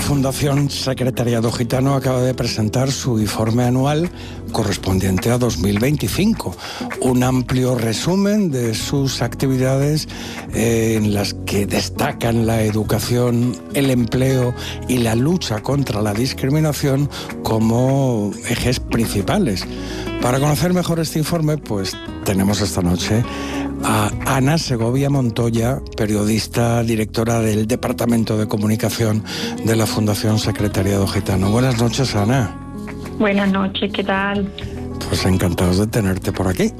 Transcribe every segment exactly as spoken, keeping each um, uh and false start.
Fundación Secretariado Gitano acaba de presentar su informe anual correspondiente a dos mil veinticinco. Un amplio resumen de sus actividades eh, en las que destacan la educación, el empleo y la lucha contra la discriminación como ejes principales. Para conocer mejor este informe, pues tenemos esta noche a Ana Segovia Montoya, periodista, directora del Departamento de Comunicación de la Fundación Secretariado Gitano. Buenas noches, Ana. Buenas noches, ¿qué tal? Pues encantados de tenerte por aquí.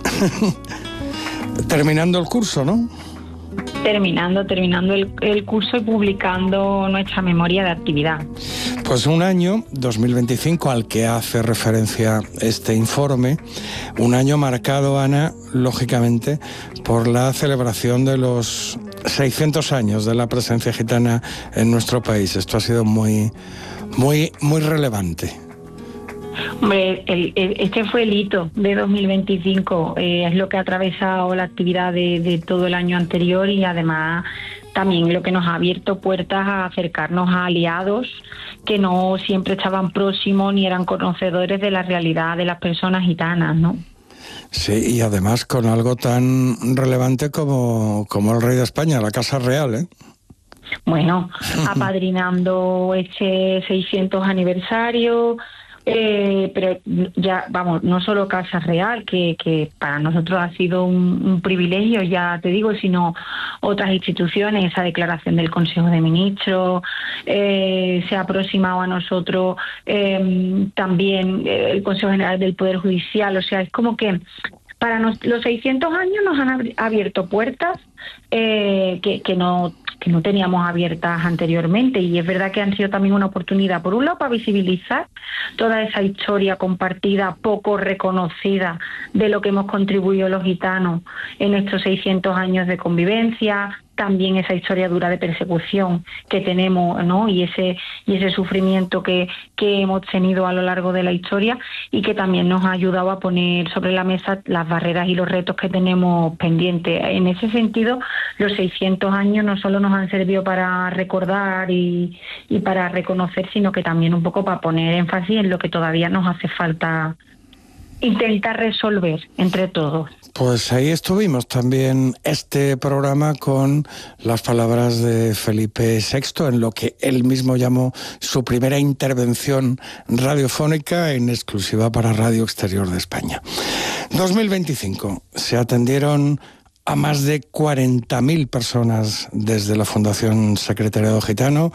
Terminando el curso, ¿no? Terminando, terminando el, el curso y publicando nuestra memoria de actividad. Pues un año, dos mil veinticinco, al que hace referencia este informe, un año marcado, Ana, lógicamente, por la celebración de los seiscientos años de la presencia gitana en nuestro país. Esto ha sido muy, muy, muy relevante. Hombre, el, el, este fue el hito de dos mil veinticinco, eh, es lo que ha atravesado la actividad de, de todo el año anterior y además también lo que nos ha abierto puertas a acercarnos a aliados que no siempre estaban próximos ni eran conocedores de la realidad de las personas gitanas, ¿no? Sí, y además con algo tan relevante como, como el rey de España, la Casa Real, ¿eh? Bueno, apadrinando este seiscientos aniversario. Eh, pero ya, vamos, no solo Casa Real, que, que para nosotros ha sido un, un privilegio, ya te digo, sino otras instituciones, esa declaración del Consejo de Ministros, eh, se ha aproximado a nosotros eh, también eh, el Consejo General del Poder Judicial, o sea, es como que para nos, los seiscientos años nos han abierto puertas eh, que, que no que no teníamos abiertas anteriormente, y es verdad que han sido también una oportunidad, por un lado, para visibilizar toda esa historia compartida, poco reconocida, de lo que hemos contribuido los gitanos en estos seiscientos años de convivencia, también esa historia dura de persecución que tenemos, ¿no? Y ese y ese sufrimiento que, que hemos tenido a lo largo de la historia, y que también nos ha ayudado a poner sobre la mesa las barreras y los retos que tenemos pendientes. En ese sentido, los seiscientos años no solo nos han servido para recordar y, y para reconocer, sino que también un poco para poner énfasis en lo que todavía nos hace falta intentar resolver entre todos. Pues ahí estuvimos también este programa con las palabras de Felipe sexto en lo que él mismo llamó su primera intervención radiofónica en exclusiva para Radio Exterior de España. dos mil veinticinco se atendieron a más de cuarenta mil personas desde la Fundación Secretariado Gitano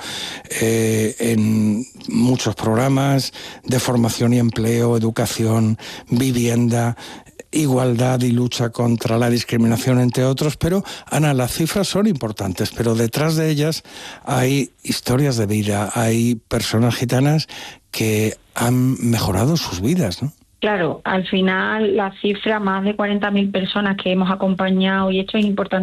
eh, en muchos programas de formación y empleo, educación, vivienda, igualdad y lucha contra la discriminación, entre otros. Pero, Ana, las cifras son importantes, pero detrás de ellas hay historias de vida, hay personas gitanas que han mejorado sus vidas, ¿no? Claro, al final la cifra, más de cuarenta mil personas que hemos acompañado, y esto es importante